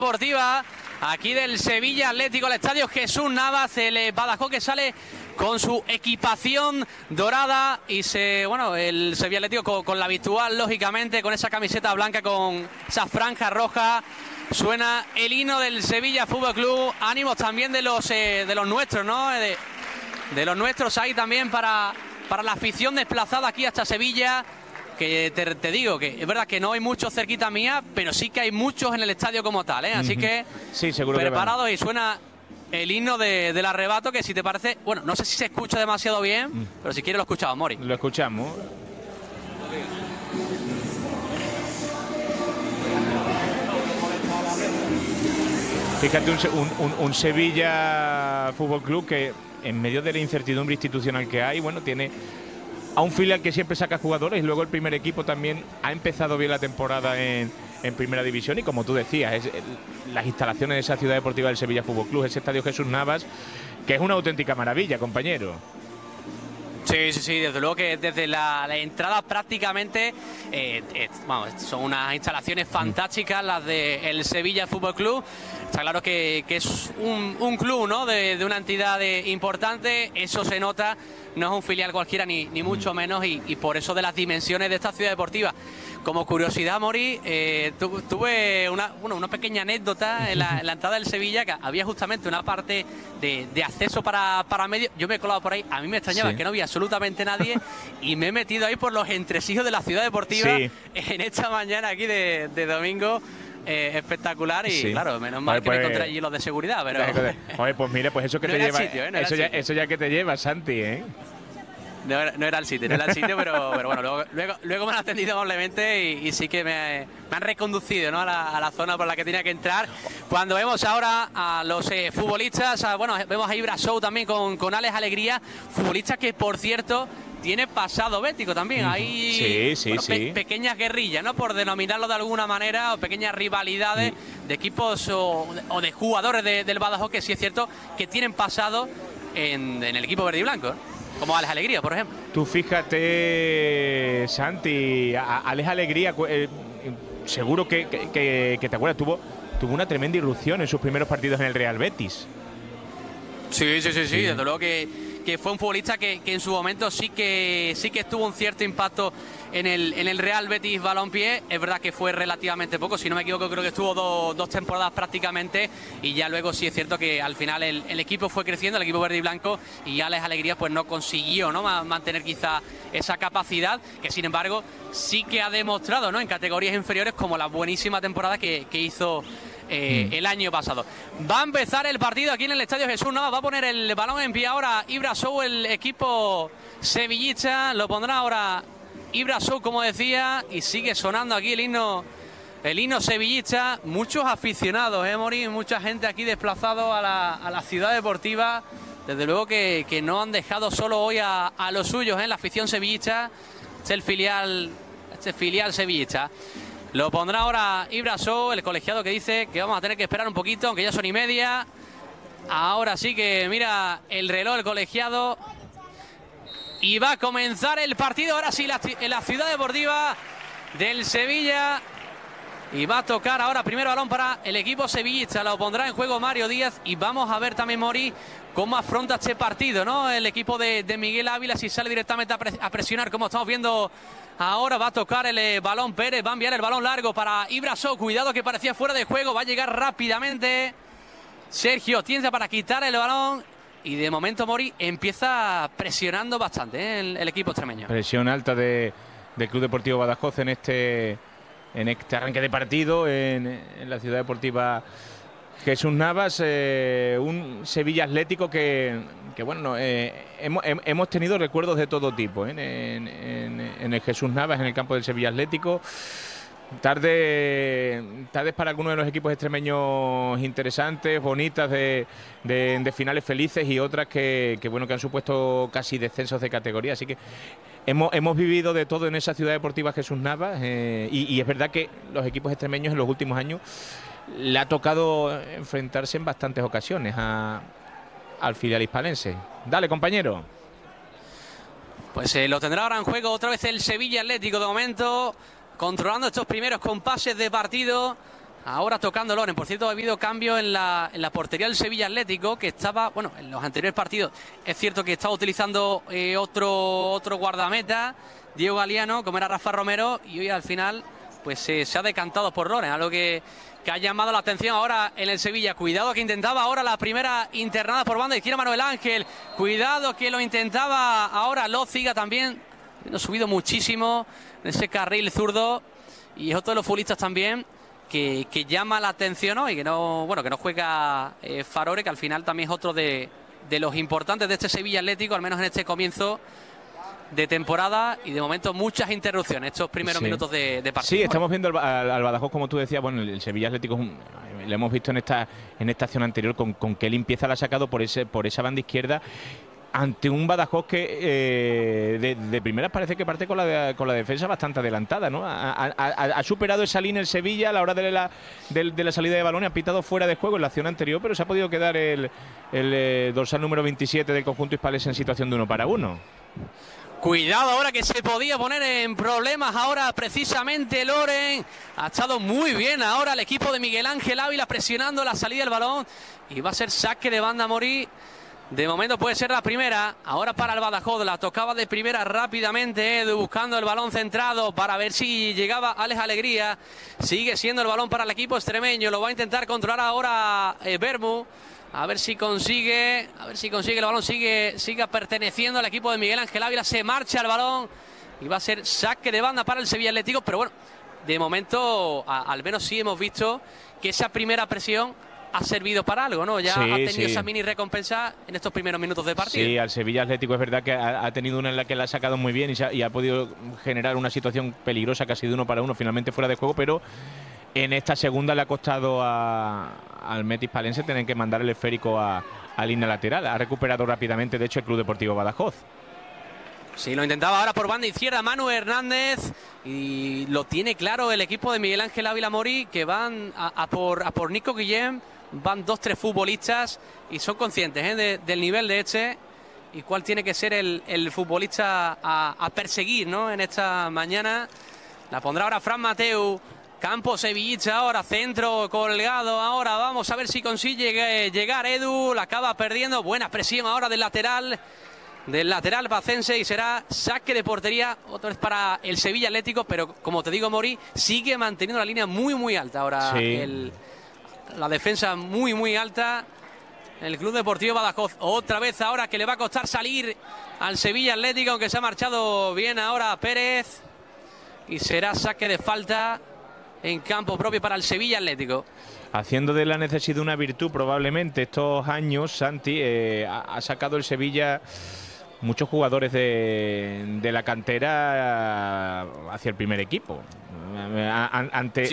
Deportiva aquí del Sevilla Atlético, al estadio Jesús Navas, el Badajoz que sale con su equipación dorada y el Sevilla Atlético con la habitual, lógicamente, con esa camiseta blanca con esa franja roja. Suena el himno del Sevilla Fútbol Club, ánimos también de los nuestros, ¿no? De los nuestros ahí también para la afición desplazada aquí hasta Sevilla. Que te digo que es verdad que no hay muchos cerquita mía, pero sí que hay muchos en el estadio como tal, ¿eh? Así que sí, seguro preparados, y suena el himno del arrebato, que si te parece, bueno, no sé si se escucha demasiado bien, pero si quieres lo escuchamos, Mori. Lo escuchamos. Fíjate, un Sevilla Fútbol Club que en medio de la incertidumbre institucional que hay, bueno, tiene a un filial que siempre saca jugadores, y luego el primer equipo también ha empezado bien la temporada en primera división, y como tú decías, las instalaciones de esa ciudad deportiva del Sevilla Fútbol Club, ese estadio Jesús Navas, que es una auténtica maravilla, compañero. Sí, desde luego que desde la entrada prácticamente son unas instalaciones fantásticas las del Sevilla Fútbol Club. Está claro que es un club, ¿no? de una entidad importante, eso se nota, no es un filial cualquiera ni mucho menos, y por eso de las dimensiones de esta ciudad deportiva. Como curiosidad, Mori, tuve una pequeña anécdota en la entrada del Sevilla, que había justamente una parte de acceso para medios. Yo me he colado por ahí, a mí me extrañaba que no había absolutamente nadie, y me he metido ahí por los entresijos de la ciudad deportiva en esta mañana aquí de domingo. Espectacular, y claro, menos mal que me encontré allí los de seguridad, pero... Oye, pues mira, pues eso que no te lleva, sitio, eso ya que te lleva, Santi, ¿eh? No era el sitio, pero bueno, luego me han atendido amablemente y sí que me han reconducido, ¿no? a la zona por la que tenía que entrar. Cuando vemos ahora a los futbolistas, vemos a Ibra Show también con Alex Alegría, futbolistas que, por cierto, tiene pasado bético también. Hay pequeñas guerrillas, ¿no? Por denominarlo de alguna manera, o pequeñas rivalidades de equipos o de jugadores del Badajoz, que sí es cierto que tienen pasado en el equipo verde y blanco, ¿eh? Como Alex Alegría, por ejemplo. Tú fíjate, Santi, Alex Alegría, seguro que te acuerdas, tuvo tuvo una tremenda irrupción en sus primeros partidos en el Real Betis. Sí, desde luego que fue un futbolista que en su momento sí que tuvo un cierto impacto en el Real Betis Balompié. Es verdad que fue relativamente poco, si no me equivoco creo que estuvo dos temporadas prácticamente, y ya luego sí es cierto que al final el equipo fue creciendo, el equipo verde y blanco, y Alex Alegría pues no consiguió mantener quizá esa capacidad, que sin embargo sí que ha demostrado, ¿no?, en categorías inferiores, como la buenísima temporada que hizo el año pasado. Va a empezar el partido aquí en el Estadio Jesús Navas. Va a poner el balón en pie ahora Ibra Show, el equipo sevillista. Lo pondrá ahora Ibra Show, como decía, y sigue sonando aquí el himno sevillista. Muchos aficionados, Mori, mucha gente aquí desplazado a la ciudad deportiva. Desde luego que no han dejado solo hoy a los suyos, la afición sevillista. Este filial sevillista. Lo pondrá ahora Ibra Show, el colegiado, que dice que vamos a tener que esperar un poquito, aunque ya son y media. Ahora sí que mira el reloj el colegiado. Y va a comenzar el partido, ahora sí, en la ciudad deportiva del Sevilla. Y va a tocar ahora primero balón para el equipo sevillista. Lo pondrá en juego Mario Díaz. Y vamos a ver también, Mori, cómo afronta este partido, ¿no? El equipo de Miguel Ávila, si sale directamente a presionar, como estamos viendo. Ahora va a tocar el balón Pérez, va a enviar el balón largo para Ibra Show. Cuidado, que parecía fuera de juego, va a llegar rápidamente Sergio Tienza para quitar el balón. Y de momento, Mori, empieza presionando bastante, el equipo extremeño. Presión alta del Club Deportivo Badajoz en este arranque de partido en la ciudad deportiva Jesús Navas. Un Sevilla Atlético que bueno, hemos tenido recuerdos de todo tipo en el Jesús Navas, en el campo del Sevilla Atlético. Tardes para algunos de los equipos extremeños interesantes, bonitas, de finales felices, y otras que han supuesto casi descensos de categoría. Así que hemos vivido de todo en esa ciudad deportiva Jesús Navas, y es verdad que los equipos extremeños en los últimos años le ha tocado enfrentarse en bastantes ocasiones al filial hispalense. Dale, compañero. Pues lo tendrá ahora en juego otra vez el Sevilla Atlético, de momento controlando estos primeros compases de partido. Ahora tocando Loren. Por cierto, ha habido cambio en la portería del Sevilla Atlético, que estaba, bueno, en los anteriores partidos es cierto que estaba utilizando otro guardameta, Diego Galiano, como era Rafa Romero, y hoy al final pues se ha decantado por Loren, algo que ha llamado la atención ahora en el Sevilla. Cuidado que intentaba ahora la primera internada por banda izquierda Manuel Ángel, cuidado que lo intentaba ahora Lóciga también, ha subido muchísimo en ese carril zurdo, y es otro de los futbolistas también que llama la atención hoy, que no juega Farore, que al final también es otro de los importantes de este Sevilla Atlético, al menos en este comienzo de temporada, y de momento muchas interrupciones estos primeros minutos de partido. Sí, estamos viendo al Badajoz, como tú decías. Bueno, el Sevilla Atlético lo hemos visto en esta acción anterior con qué limpieza la ha sacado por esa banda izquierda, ante un Badajoz que de primeras parece que parte con la defensa bastante adelantada, ¿no? Ha superado esa línea el Sevilla a la hora de la salida de balón, ha pitado fuera de juego en la acción anterior, pero se ha podido quedar el dorsal número 27 del conjunto hispalense en situación de 1 para 1. Cuidado ahora que se podía poner en problemas ahora precisamente Loren. Ha estado muy bien ahora el equipo de Miguel Ángel Ávila presionando la salida del balón. Y va a ser saque de banda Morí. De momento puede ser la primera. Ahora para el Badajoz. La tocaba de primera rápidamente Edu, buscando el balón centrado para ver si llegaba Alex Alegría. Sigue siendo el balón para el equipo extremeño. Lo va a intentar controlar ahora Bermu. A ver si consigue el balón, sigue perteneciendo al equipo de Miguel Ángel Ávila, se marcha el balón y va a ser saque de banda para el Sevilla Atlético, pero bueno, de momento al menos sí hemos visto que esa primera presión ha servido para algo, ¿no? Ya ha tenido esa mini recompensa en estos primeros minutos de partido. Sí, al Sevilla Atlético es verdad que ha tenido una en la que la ha sacado muy bien y ha podido generar una situación peligrosa casi de 1 para 1, finalmente fuera de juego, pero en esta segunda le ha costado al Metis Palense tener que mandar el esférico a línea lateral. Ha recuperado rápidamente, de hecho, el Club Deportivo Badajoz. Sí, lo intentaba ahora por banda izquierda Manu Hernández, y lo tiene claro el equipo de Miguel Ángel Ávila Morí, que van a por Nico Guillén. Van 2-3 futbolistas y son conscientes del nivel de este y cuál tiene que ser el futbolista a perseguir, ¿no? En esta mañana. La pondrá ahora Fran Mateu. Campo sevillista ahora, centro colgado ahora, vamos a ver si consigue llegar Edu, la acaba perdiendo, buena presión ahora del lateral bacense, y será saque de portería otra vez para el Sevilla Atlético, pero como te digo, Mori sigue manteniendo la línea muy alta ahora, la defensa muy alta, el Club Deportivo Badajoz, otra vez ahora que le va a costar salir al Sevilla Atlético, aunque se ha marchado bien ahora Pérez, y será saque de falta en campo propio para el Sevilla Atlético. Haciendo de la necesidad una virtud probablemente estos años, Santi, ha sacado el Sevilla muchos jugadores de la cantera hacia el primer equipo. Ante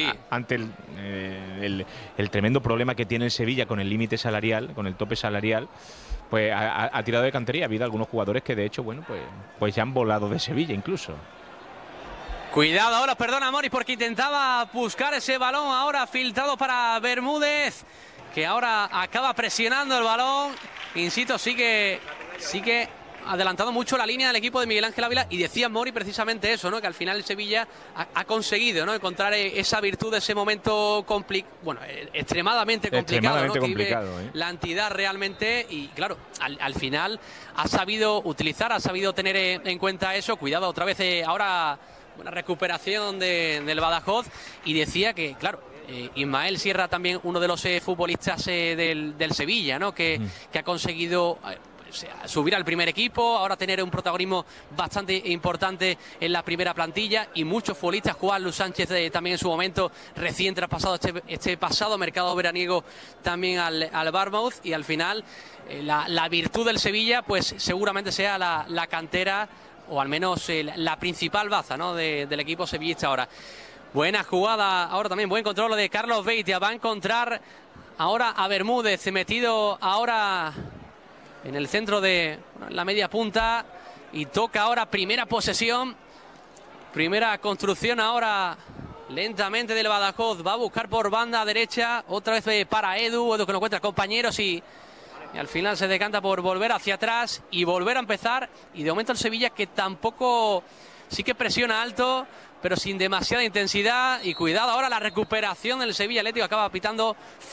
el tremendo problema que tiene el Sevilla con el límite salarial, con el tope salarial, pues ha tirado de cantería. Ha habido algunos jugadores que de hecho, bueno, pues ya han volado de Sevilla incluso. Cuidado ahora, perdona Moris, porque intentaba buscar ese balón ahora filtrado para Bermúdez, que ahora acaba presionando el balón. Insisto, sigue adelantado mucho la línea del equipo de Miguel Ángel Ávila, y decía Mori precisamente eso, ¿no? Que al final el Sevilla ha conseguido, ¿no? Encontrar esa virtud de ese momento extremadamente complicado, ¿no? Que vive la entidad realmente, y claro, al final ha sabido utilizar, ha sabido tener en cuenta eso. Cuidado otra vez ahora. Buena recuperación del Badajoz, y decía que, claro, Ismael Sierra también uno de los futbolistas del Sevilla, ¿no? Que ha conseguido subir al primer equipo, ahora tener un protagonismo bastante importante en la primera plantilla, y muchos futbolistas, Juan Luis Sánchez también en su momento recién traspasado este pasado mercado veraniego también al Bournemouth, y al final la virtud del Sevilla pues seguramente sea la cantera, o al menos la principal baza, ¿no? del equipo sevillista ahora. Buena jugada ahora también, buen control de Carlos Beitia, va a encontrar ahora a Bermúdez, metido ahora en el centro de la media punta, y toca ahora primera posesión, primera construcción ahora lentamente del Badajoz. Va a buscar por banda derecha, otra vez para Edu que no encuentra compañeros, y al final se decanta por volver hacia atrás y volver a empezar. Y de momento el Sevilla, que tampoco, sí que presiona alto, pero sin demasiada intensidad. Y cuidado ahora la recuperación del Sevilla Atlético, acaba pitando